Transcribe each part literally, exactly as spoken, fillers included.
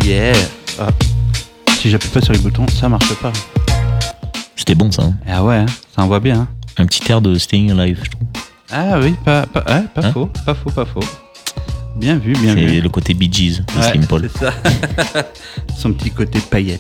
Yeah. Ah. Si j'appuie pas sur les boutons, ça marche pas. C'était bon ça. Hein. Ah ouais, hein, ça envoie bien. Hein. Un petit air de Staying Alive, je trouve. Ah oui, pas, pas, ouais, pas hein faux, pas faux, pas faux. Bien vu, bien c'est vu. C'est le côté Bee Gees de ouais, Slim Paul. C'est ça. Son petit côté paillette.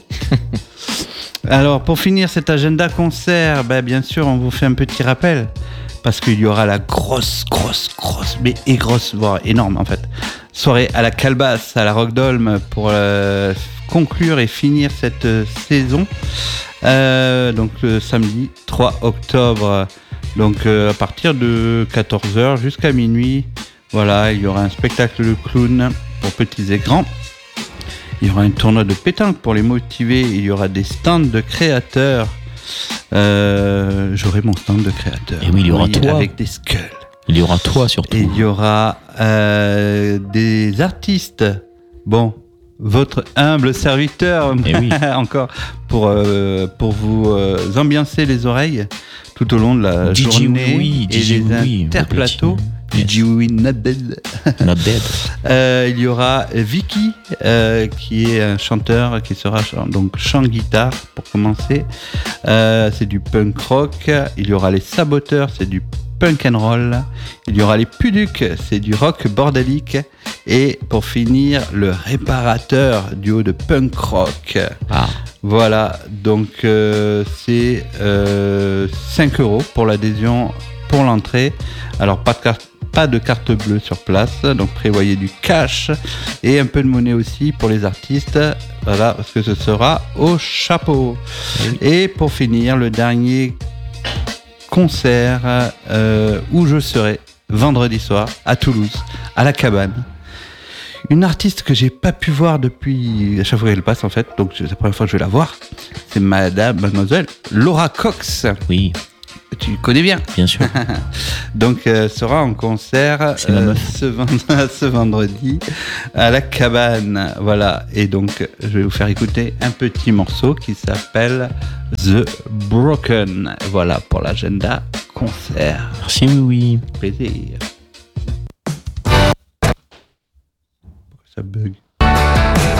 Alors, pour finir cet agenda concert, bah, bien sûr, on vous fait un petit rappel. Parce qu'il y aura la grosse, grosse, grosse, mais et grosse, voire énorme en fait, soirée à la Calebasse, à la Rock Dome pour euh, conclure et finir cette euh, saison. Euh, donc le samedi trois octobre, donc euh, à partir de quatorze heures jusqu'à minuit. Voilà, il y aura un spectacle de clown pour petits et grands. Il y aura un tournoi de pétanque pour les motivés. Il y aura des stands de créateurs. Euh, j'aurai mon stand de créateur. Et oui, il y aura oui, toi. Avec des skulls. Il y aura toi surtout. Et il y aura euh, des artistes. Bon, votre humble serviteur, et oui. encore, pour, euh, pour vous euh, ambiancer les oreilles tout au long de la D J journée oui, et D J les oui, interplateaux. D J oui, not dead. Not dead. Euh, il y aura Vicky, euh, qui est un chanteur qui sera ch- donc chant guitare pour commencer. Euh, c'est du punk rock. Il y aura les Saboteurs, c'est du punk and roll. Il y aura les Puducs, c'est du rock bordélique. Et pour finir, le Réparateur, duo de punk rock. Ah. Voilà, donc euh, c'est euh, cinq euros pour l'adhésion pour l'entrée. Alors pas de carte. Pas de carte bleue sur place, donc prévoyez du cash et un peu de monnaie aussi pour les artistes, voilà, parce que ce sera au chapeau. Oui. Et pour finir, le dernier concert euh, où je serai vendredi soir à Toulouse, à la Cabane. Une artiste que j'ai pas pu voir depuis à chaque fois qu'elle passe en fait, donc c'est la première fois que je vais la voir. C'est Madame, Mademoiselle Laura Cox. Oui. Tu connais bien. Bien sûr. Donc, euh, sera en concert euh, ce, vend- ce vendredi à la Cabane. Voilà. Et donc, je vais vous faire écouter un petit morceau qui s'appelle The Broken. Voilà pour l'agenda concert. Merci, oui. Plaisir. Pourquoi ça bug ?